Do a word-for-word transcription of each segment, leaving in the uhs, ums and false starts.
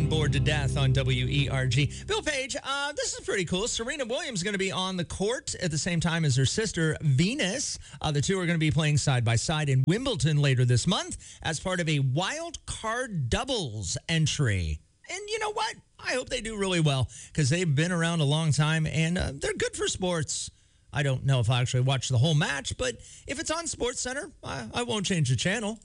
and Bored to Death on W E R G. Bill Page, uh, this is pretty cool. Serena Williams is going to be on the court at the same time as her sister Venus. Uh, the two are going to be playing side by side in Wimbledon later this month as part of a wild card doubles entry. And you know what? I hope they do really well because they've been around a long time and uh, they're good for sports. I don't know if I actually watch the whole match, but if it's on SportsCenter, I, I won't change the channel.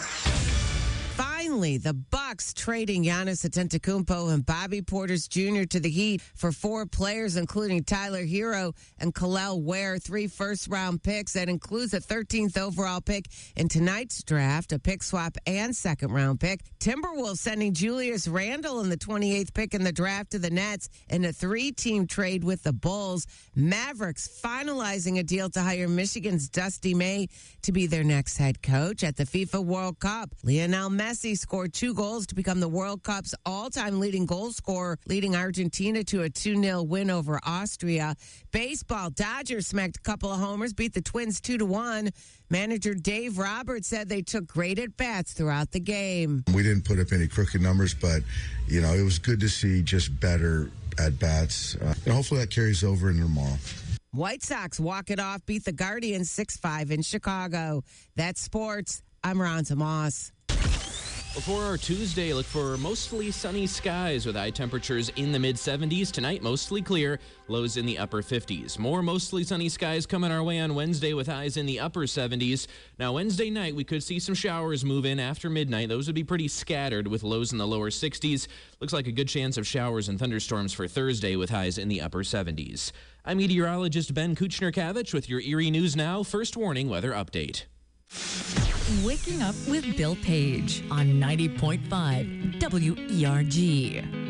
Finally, the Bucks trading Giannis Antetokounmpo and Bobby Portis Junior to the Heat for four players, including Tyler Hero and Kel'el Ware, three first-round picks. That includes a thirteenth overall pick in tonight's draft, a pick swap, and second-round pick. Timberwolves sending Julius Randle and the twenty-eighth pick in the draft to the Nets in a three-team trade with the Bulls. Mavericks finalizing a deal to hire Michigan's Dusty May to be their next head coach. At the FIFA World Cup, Lionel Messi scored two goals to become the World Cup's all-time leading goal scorer, leading Argentina to a two nil win over Austria. Baseball, Dodgers smacked a couple of homers, beat the Twins two to one. Manager Dave Roberts said they took great at-bats throughout the game. We didn't put up any crooked numbers, but, you know, it was good to see just better at-bats. Uh, and hopefully that carries over into tomorrow. White Sox walk it off, beat the Guardians six five in Chicago. That's sports. I'm Ron Tomas. For our Tuesday, look for mostly sunny skies with high temperatures in the mid-seventies. Tonight, mostly clear, lows in the upper fifties. More mostly sunny skies coming our way on Wednesday with highs in the upper seventies. Now, Wednesday night, we could see some showers move in after midnight. Those would be pretty scattered with lows in the lower sixties. Looks like a good chance of showers and thunderstorms for Thursday with highs in the upper seventies. I'm meteorologist Ben Kuchner-Kavich with your Erie News Now First Warning Weather Update. Waking up with Bill Page on ninety point five W E R G.